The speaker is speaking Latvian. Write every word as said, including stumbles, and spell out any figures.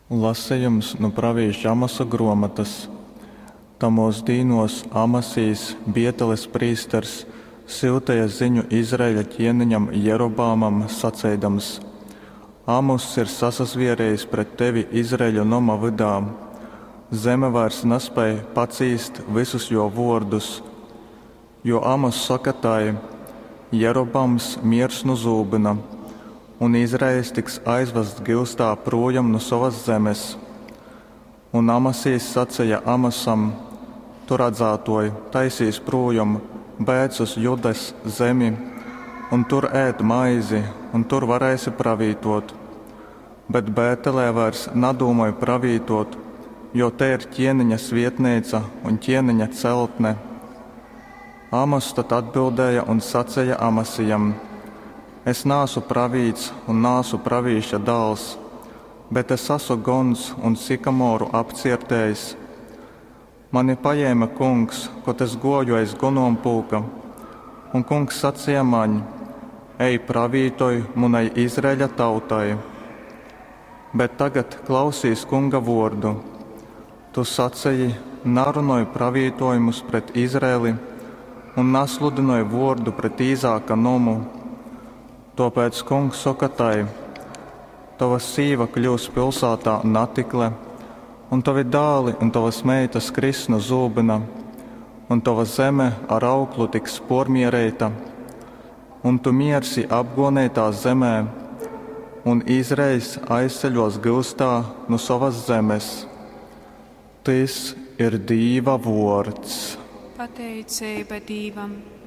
Lasījums no pravieša Amasa grāmatas. Tamos dīnos Amasijas Bieteles prīsters siltēja ziņu Izraēļa ķēniņam Jerobāmam sacēdams: Amus ir sasasvierējis pret tevi Izraēļa noma vidā. Zeme vairs nespēja pacīst visus jo vārdus, jo Amus sakatāja: Jerobams miers nu zūbina, un Izraēls tiks aizvests gilstā projām no savas zemes. Un Amasijas sacēja Amasam: Tu redzētoji, taisīs projām, bēdz uz Judas zemi, un tur ēd maizi, un tur varēsi pravītot. Bet Bētelē vairs nadūmoja pravītot, jo te ir ķēniņa svietnīca un ķēniņa celtne. Amos tad atbildēja un sacēja Amasijam: Es nāsu pravīts un nāsu pravīša dāls, bet es esmu gons un sikamoru apciertējis. Mani paņēma kungs, kad es goju aiz gonom pulka, un kungs sacīja man: Ej pravītoj munai Izraēļa tautai. Bet tagad klausīs kunga vārdu. Tu sacīji: Narunāju pravītojumus pret Izraēli un nasludināju vārdu pret Īzāka nomu. Tāpēc kungs saka tai: Tava sīva kļūs pilsētā natikle, un tavi dāli un tavas meitas krisnu zūbina, un tava zeme ar auklu tiks pormierēta, un tu miersi apgonētā zemē, un Izraēls aizceļos gilstā no savas zemes. Tas ir Dieva vārds. Pateicība Dievam.